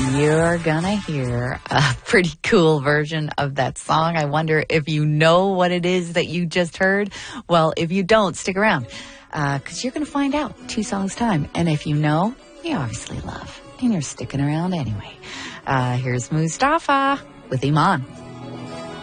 you're gonna hear a pretty cool version of that song. I wonder if you know what it is that you just heard. Well, if you don't, stick around, because you're gonna find out 2 songs time. And if you know, you obviously love, and you're sticking around anyway. Here's Mustafa with Iman.